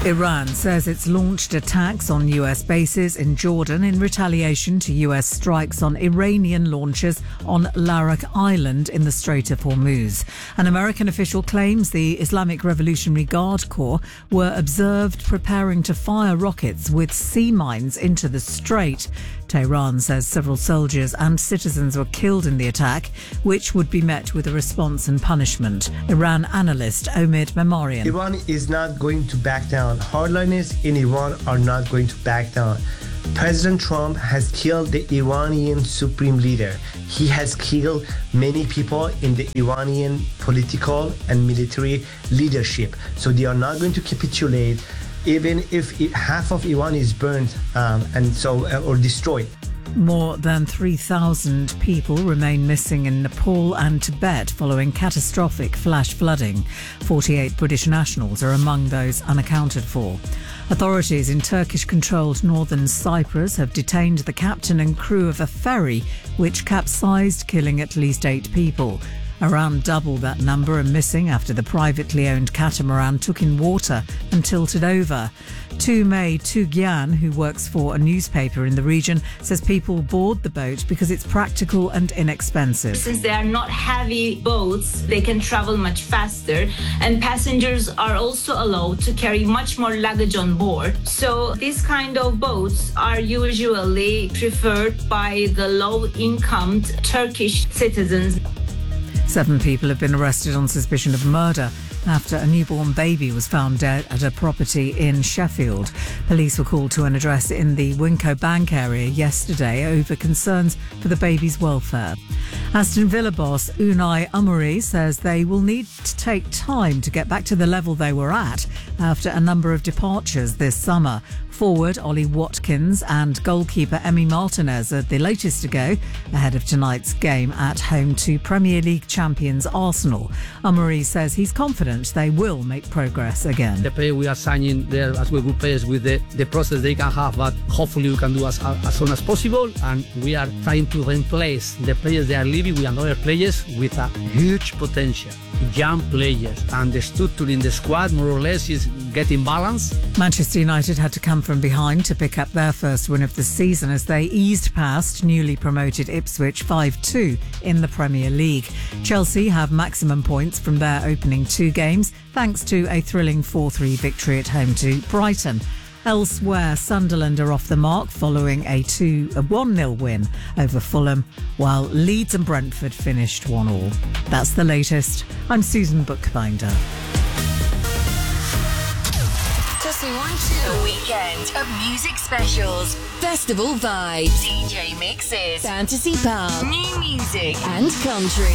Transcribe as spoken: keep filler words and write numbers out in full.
Iran says it's launched attacks on U S bases in Jordan in retaliation to U S strikes on Iranian launchers on Larak Island in the Strait of Hormuz. An American official claims the Islamic Revolutionary Guard Corps were observed preparing to fire rockets with sea mines into the strait. Tehran says several soldiers and citizens were killed in the attack, which would be met with a response and punishment. Iran analyst Omid Memarian. Iran is not going to back down. Hardliners in Iran are not going to back down. President Trump has killed the Iranian supreme leader. He has killed many people in the Iranian political and military leadership. So they are not going to capitulate, even if it, half of Iran is burned um, and so uh, or destroyed. More than three thousand people remain missing in Nepal and Tibet following catastrophic flash flooding. forty-eight British nationals are among those unaccounted for. Authorities in Turkish-controlled northern Cyprus have detained the captain and crew of a ferry which capsized, killing at least eight people. Around double that number are missing after the privately owned catamaran took in water and tilted over. Tumei Tugyan, who works for a newspaper in the region, says people board the boat because it's practical and inexpensive. Since they are not heavy boats, they can travel much faster, and passengers are also allowed to carry much more luggage on board. So these kind of boats are usually preferred by the low-income Turkish citizens. Seven people have been arrested on suspicion of murder after a newborn baby was found dead at a property in Sheffield. Police were called to an address in the Winco Bank area yesterday over concerns for the baby's welfare. Aston Villa boss Unai Emery says they will need to take time to get back to the level they were at after a number of departures this summer. Forward Ollie Watkins and goalkeeper Emi Martinez are the latest to go ahead of tonight's game at home to Premier League champions Arsenal. Emery says he's confident they will make progress again. The players we are signing there as well, good players with the, the process they can have, but hopefully we can do as, as soon as possible. And we are trying to replace the players that are leaving with another players with a huge potential. Young players, and the structure in the squad more or less is getting balanced. Manchester United had to come from behind to pick up their first win of the season as they eased past newly promoted Ipswich five two in the Premier League. Chelsea have maximum points from their opening two games thanks to a thrilling four three victory at home to Brighton. Elsewhere, Sunderland are off the mark following a two a one nil win over Fulham, while Leeds and Brentford finished one all. That's the latest. I'm Susan Bookbinder. A weekend of music specials, festival vibes, D J mixes, fantasy pop, new music and country.